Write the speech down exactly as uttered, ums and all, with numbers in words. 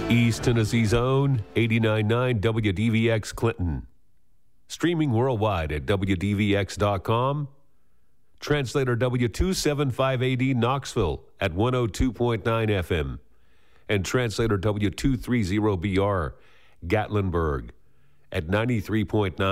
East Tennessee's own eighty-nine point nine W D V X Clinton. Streaming worldwide at W D V X dot com. Translator W two seventy-five A D Knoxville at one oh two point nine F M. And translator W two thirty B R Gatlinburg at ninety-three point nine